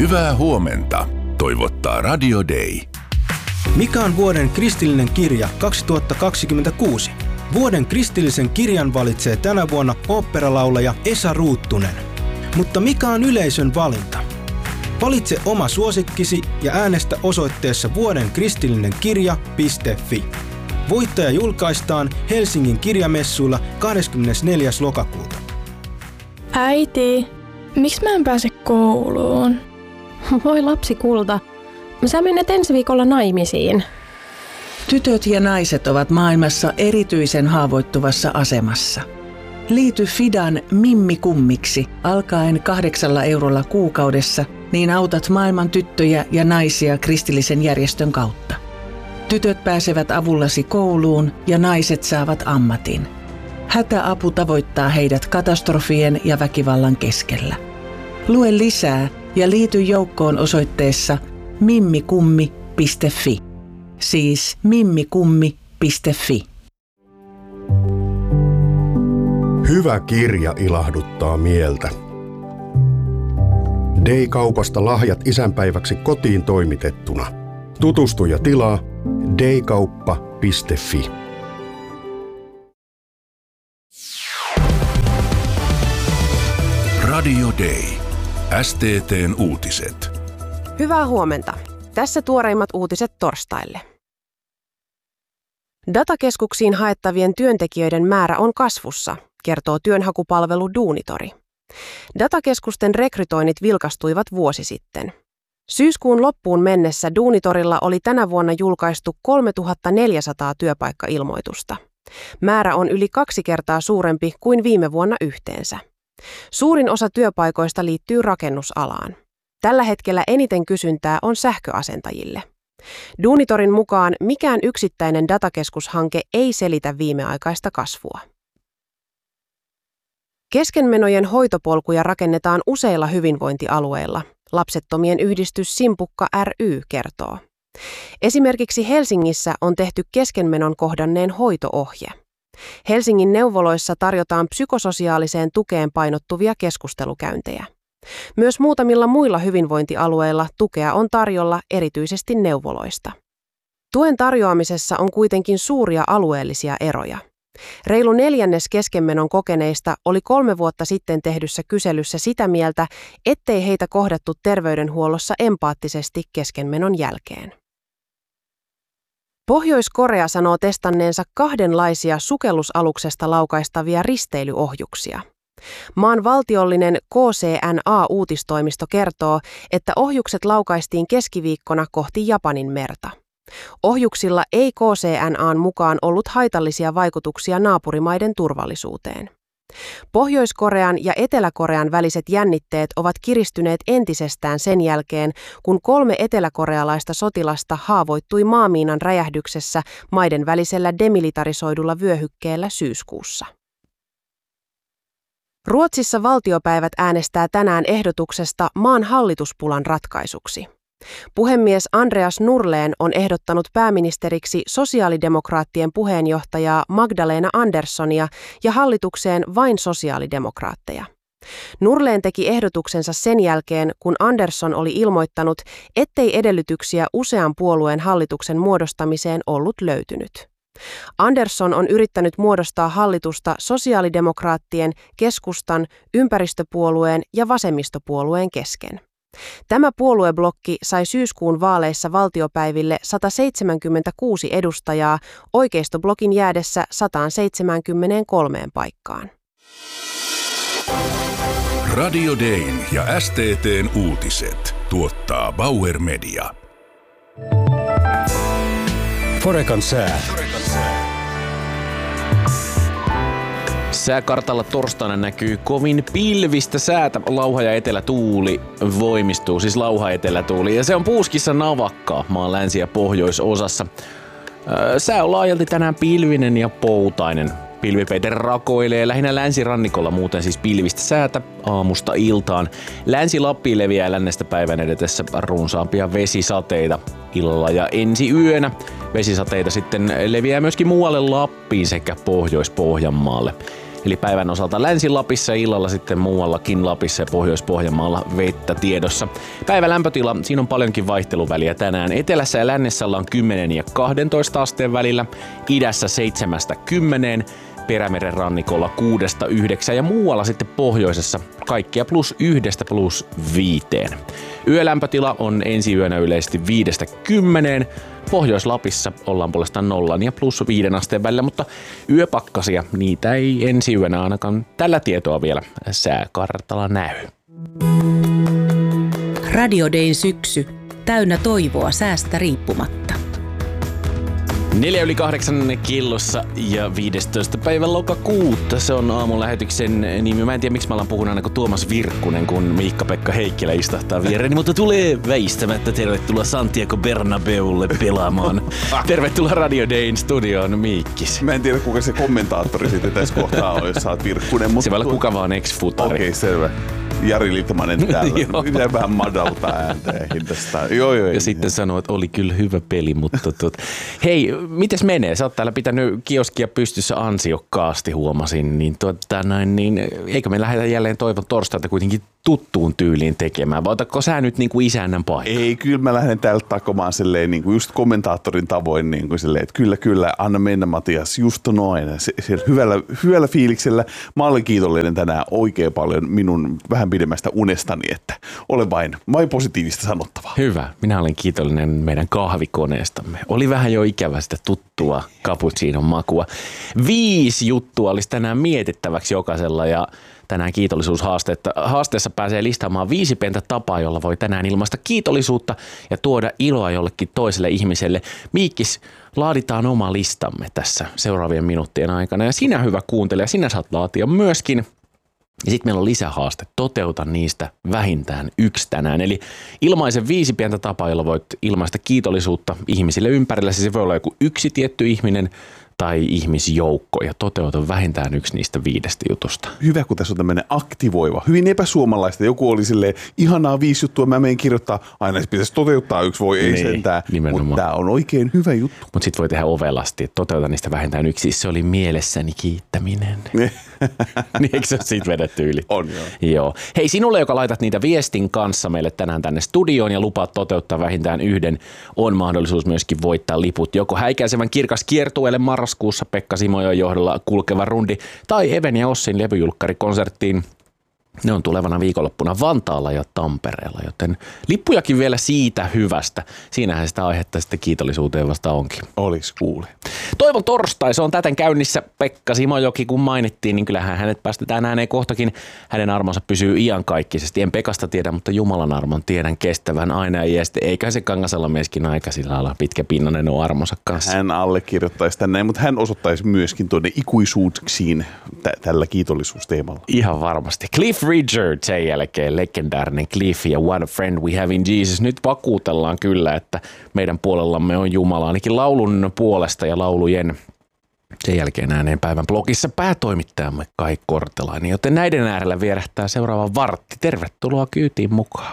Hyvää huomenta, toivottaa Radio Day. Mikä on vuoden kristillinen kirja 2026? Vuoden kristillisen kirjan valitsee tänä vuonna oopperalaulaja Esa Ruuttunen. Mutta mikä on yleisön valinta? Valitse oma suosikkisi ja äänestä osoitteessa vuodenkristillinen-kirja.fi. Voittaja julkaistaan Helsingin kirjamessuilla 24. lokakuuta. Äiti, miksi mä en pääse kouluun? Voi lapsi kulta, sä menet ensi viikolla naimisiin. Tytöt ja naiset ovat maailmassa erityisen haavoittuvassa asemassa. Liity Fidan Mimmi-kummiksi alkaen 8 eurolla kuukaudessa, niin autat maailman tyttöjä ja naisia kristillisen järjestön kautta. Tytöt pääsevät avullasi kouluun ja naiset saavat ammatin. Hätäapu tavoittaa heidät katastrofien ja väkivallan keskellä. Lue lisää ja liity joukkoon osoitteessa mimmikummi.fi. Siis mimmikummi.fi. Hyvä kirja ilahduttaa mieltä. Day-kaupasta lahjat isänpäiväksi kotiin toimitettuna. Tutustu ja tilaa daykauppa.fi. Radio Day. STT:n uutiset. Hyvää huomenta. Tässä tuoreimmat uutiset torstaille. Datakeskuksiin haettavien työntekijöiden määrä on kasvussa, kertoo työnhakupalvelu Duunitori. Datakeskusten rekrytoinnit vilkastuivat vuosi sitten. Syyskuun loppuun mennessä Duunitorilla oli tänä vuonna julkaistu 3400 työpaikkailmoitusta. Määrä on yli 2 kertaa suurempi kuin viime vuonna yhteensä. Suurin osa työpaikoista liittyy rakennusalaan. Tällä hetkellä eniten kysyntää on sähköasentajille. Duunitorin mukaan mikään yksittäinen datakeskushanke ei selitä viimeaikaista kasvua. Keskenmenojen hoitopolkuja rakennetaan useilla hyvinvointialueilla, Lapsettomien yhdistys Simpukka ry kertoo. Esimerkiksi Helsingissä on tehty keskenmenon kohdanneen hoito-ohje. Helsingin neuvoloissa tarjotaan psykososiaaliseen tukeen painottuvia keskustelukäyntejä. Myös muutamilla muilla hyvinvointialueilla tukea on tarjolla erityisesti neuvoloista. Tuen tarjoamisessa on kuitenkin suuria alueellisia eroja. Reilu 1/4 keskenmenon kokeneista oli 3 vuotta sitten tehdyssä kyselyssä sitä mieltä, ettei heitä kohdattu terveydenhuollossa empaattisesti keskenmenon jälkeen. Pohjois-Korea sanoo testanneensa 2 sukellusaluksesta laukaistavia risteilyohjuksia. Maan valtiollinen KCNA-uutistoimisto kertoo, että ohjukset laukaistiin keskiviikkona kohti Japanin merta. Ohjuksilla ei KCNA:n mukaan ollut haitallisia vaikutuksia naapurimaiden turvallisuuteen. Pohjois-Korean ja Etelä-Korean väliset jännitteet ovat kiristyneet entisestään sen jälkeen, kun 3 eteläkorealaista sotilasta haavoittui maamiinan räjähdyksessä maiden välisellä demilitarisoidulla vyöhykkeellä syyskuussa. Ruotsissa valtiopäivät äänestää tänään ehdotuksesta maan hallituspulan ratkaisuksi. Puhemies Andreas Norlén on ehdottanut pääministeriksi sosiaalidemokraattien puheenjohtajaa Magdalena Anderssonia ja hallitukseen vain sosiaalidemokraatteja. Norlén teki ehdotuksensa sen jälkeen, kun Andersson oli ilmoittanut, ettei edellytyksiä usean puolueen hallituksen muodostamiseen ollut löytynyt. Andersson on yrittänyt muodostaa hallitusta sosiaalidemokraattien, keskustan, ympäristöpuolueen ja vasemmistopuolueen kesken. Tämä puolueblokki sai syyskuun vaaleissa valtiopäiville 176 edustajaa, oikeistoblokin jäädessä 173 paikkaan. Radio Dayn ja STT:n uutiset tuottaa Bauer Media. Forecan sää. Sääkartalla torstaina näkyy kovin pilvistä säätä. Lauha- ja etelätuuli voimistuu, siis lauha-etelätuuli, ja se on puuskissa navakkaa maan länsi- ja pohjoisosassa. Sää on laajalti tänään pilvinen ja poutainen. Pilvipeite rakoilee lähinnä länsirannikolla, muuten siis pilvistä säätä aamusta iltaan. Länsi-Lappiin leviää lännestä päivän edetessä runsaampia vesisateita illalla ja ensi yönä. Vesisateita sitten leviää myöskin muualle Lappiin sekä Pohjois-Pohjanmaalle. Eli päivän osalta Länsi-Lapissa ja illalla sitten muuallakin Lapissa ja Pohjois-Pohjanmaalla vettä tiedossa. Päivän lämpötila, siinä on paljonkin vaihteluväliä tänään. Etelässä ja lännessä ollaan 10 ja 12 asteen välillä, idässä 7-10, Perämeren rannikolla 6-9 ja muualla sitten pohjoisessa kaikkia +1–+5. Yölämpötila on ensi yönä yleisesti 5–10. Pohjois-Lapissa ollaan puolestaan 0 ja +5 asteen välillä, mutta yöpakkasia, niitä ei ensi yönä ainakaan tällä tietoa vielä sääkartalla näy. Radio Dayn syksy, täynnä toivoa säästä riippumatta. 7:04 kellossa ja 15. päivä lokakuuta. Se on aamun lähetyksen nimi. Mä en tiedä, miksi mä alan puhun aina kuin Tuomas Virkkunen, kun Miikka-Pekka Heikkilä istahtaa viereeni, mutta tulee väistämättä. Tervetuloa Santiago Bernabeulle pelaamaan. Tervetuloa Radio Dayn studioon, Miikkis. Mä en tiedä, kuka se kommentaattori sitten tässä kohtaa on, jos sä oot Virkkunen. Mutta se voi olla kuka vaan ex-futari. Okei, selvä. Jari Litmanen täällä. Pitää vähän madaltaa äänteen tästä. Joo. Ja sitten sanoo, että oli kyllä hyvä peli, mutta Hei, mites menee? Sä oot täällä pitänyt kioskia pystyssä ansiokkaasti, huomasin. Niin eikö me lähdetä jälleen Toivon torstaita kuitenkin tuttuun tyyliin tekemään? Vai otatko sä nyt niin kuin isännän paikka? Ei, kyllä mä lähden täältä takomaan silleen, niin kuin just kommentaattorin tavoin, niin kuin silleen, että kyllä, anna mennä Matias, just noin. Hyvällä fiiliksellä. Mä olen kiitollinen tänään oikein paljon minun vähän pidemmästä unestani, että ole vain positiivista sanottavaa. Hyvä. Minä olen kiitollinen meidän kahvikoneestamme. Oli vähän jo ikävä sitä tuttua cappuccinon makua. 5 juttua olisi tänään mietittäväksi jokaisella ja tänään kiitollisuushaasteessa pääsee listaamaan 5 pientä tapaa, jolla voi tänään ilmaista kiitollisuutta ja tuoda iloa jollekin toiselle ihmiselle. Miikkis, laaditaan oma listamme tässä seuraavien minuuttien aikana ja sinä hyvä kuuntelija, sinä saat laatia myöskin. Ja sitten meillä on lisähaaste, toteuta niistä vähintään 1 tänään. Eli ilmaise 5 pientä tapaa, jolla voit ilmaista kiitollisuutta ihmisille ympärillä. Se voi olla joku yksi tietty ihminen tai ihmisjoukko ja toteuta vähintään 1 niistä 5 jutusta. Hyvä, kun tässä on tämmöinen aktivoiva, hyvin epäsuomalaista. Joku oli silleen, ihanaa 5 juttua, mä menen kirjoittaa, aina pitäisi toteuttaa 1, voi ei sentään. Mutta tämä on oikein hyvä juttu. Mutta sitten voi tehdä ovelasti, että toteuta niistä vähintään 1. Siis se oli mielessäni kiittäminen. Niin eikö se ole siitä vedetty yli? On joo. Hei, sinulle, joka laitat niitä viestin kanssa meille tänään tänne studioon ja lupaat toteuttaa vähintään 1, on mahdollisuus myöskin voittaa liput joko Häikäisevän kirkas kiertueelle marraskuussa Pekka Simojoen johdolla kulkeva rundi tai Even ja Ossin levyjulkkarikonserttiin. Ne on tulevana viikonloppuna Vantaalla ja Tampereella, joten lippujakin vielä siitä hyvästä. Siinähän sitä aihetta sitten kiitollisuuteen vasta onkin. Olis kuule. Toivon torstai, se on täten käynnissä. Pekka Simojoki, kun mainittiin, niin kyllähän hänet päästetään ääneen kohtakin. Hänen armonsa pysyy iankaikkisesti. En Pekasta tiedä, mutta Jumalan armon tiedän kestävän aina ja iästi. Eikä se Kangasalla mieskin aika sillä lailla pitkäpinnainen on armonsa kanssa. Hän allekirjoittaisi tänne, mutta hän osoittaisi myöskin tuonne ikuisuuksiin tällä kiitollisuusteemalla. Ihan varmasti. Cliff Richard sen jälkeen, legendaarinen Cliff ja What a Friend We Have in Jesus. Nyt vakuutellaan kyllä, että meidän puolellamme on Jumala ainakin laulun puolesta ja laulujen. Sen jälkeen ääneen päivän blogissa päätoimittajamme Kai Kortelainen, joten näiden äärellä vierähtää seuraava vartti. Tervetuloa kyytiin mukaan.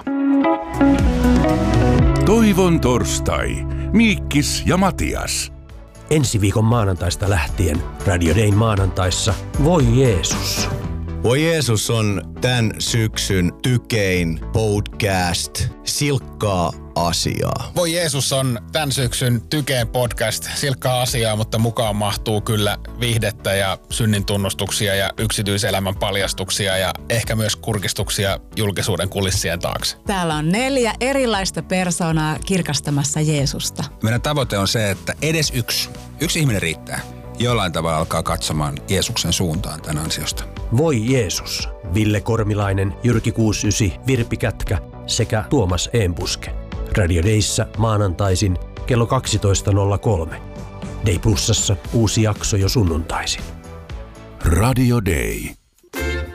Toivon torstai. Miikkis ja Matias. Ensi viikon maanantaista lähtien Radio Dayn maanantaissa Voi Jeesus. Voi Jeesus on tämän syksyn tykein podcast silkkaa asiaa. Voi Jeesus on tämän syksyn tykein podcast silkkaa asiaa, mutta mukaan mahtuu kyllä viihdettä ja synnin tunnustuksia ja yksityiselämän paljastuksia ja ehkä myös kurkistuksia julkisuuden kulissien taakse. Täällä on 4 erilaista persoonaa kirkastamassa Jeesusta. Meidän tavoite on se, että edes yksi ihminen riittää. Jollain tavalla alkaa katsomaan Jeesuksen suuntaan tämän ansiosta. Voi Jeesus. Ville Kormilainen, Jyrki 69, Virpi Kätkä sekä Tuomas Eembuske. Radio Dayssä maanantaisin kello 12.03. Day Plusassa uusi jakso jo sunnuntaisin. Radio Day.